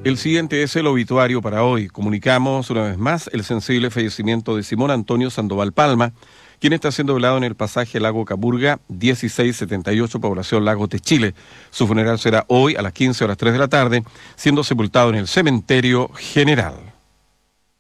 El siguiente es el obituario para hoy. Comunicamos una vez más el sensible fallecimiento de Simón Antonio Sandoval Palma, quien está siendo velado en el pasaje Lago Capurga, 1678, población Lagos de Chile. Su funeral será hoy a las 15 horas 3 de la tarde, siendo sepultado en el cementerio general.